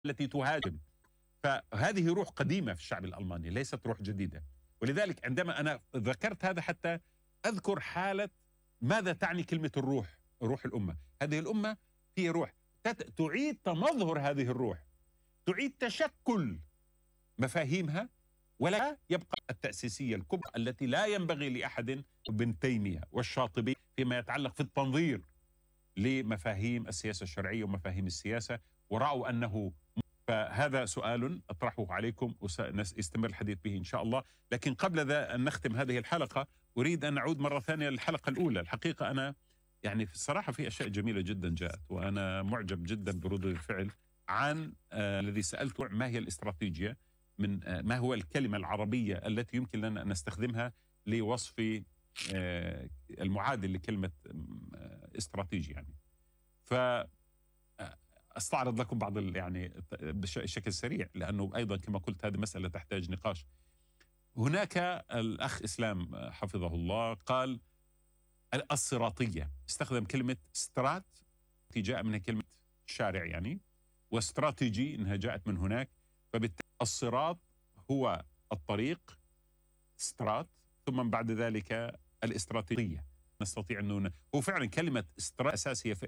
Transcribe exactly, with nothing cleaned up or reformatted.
التي تهاجم. فهذه روح قديمة في الشعب الألماني، ليست روح جديدة. ولذلك عندما أنا ذكرت هذا حتى أذكر حالة ماذا تعني كلمة الروح، روح الأمة. هذه الأمة هي روح تعيد تمظهر هذه الروح، تعيد تشكل مفاهيمها، ولا يبقى التأسيسية الكبرى التي لا ينبغي لأحد. ابن تيمية والشاطبي فيما يتعلق في التنظير لمفاهيم السياسة الشرعية ومفاهيم السياسة، ورأوا أنه. فهذا سؤال أطرحه عليكم وسنستمر الحديث به إن شاء الله. لكن قبل ذا أن نختم هذه الحلقة أريد أن نعود مرة ثانية للحلقة الأولى. الحقيقة أنا يعني في الصراحة في أشياء جميلة جدا جاءت، وأنا معجب جدا بردود الفعل عن آه الذي سألته ما هي الاستراتيجية، من آه ما هو الكلمة العربية التي يمكن لنا أن نستخدمها لوصف آه المعادل لكلمة آه استراتيجي. يعني ف استعرض لكم بعض يعني بشكل سريع، لانه ايضا كما قلت هذه مساله تحتاج نقاش. هناك الاخ اسلام حفظه الله قال الصراطيه، استخدم كلمه سترات جاء منها كلمه شارع يعني، واستراتيجي انها جاءت من هناك. فبالتالي الصراط هو الطريق سترات، ثم بعد ذلك الاستراتيجيه. نستطيع انه هو فعلا كلمه استرات اساسيه في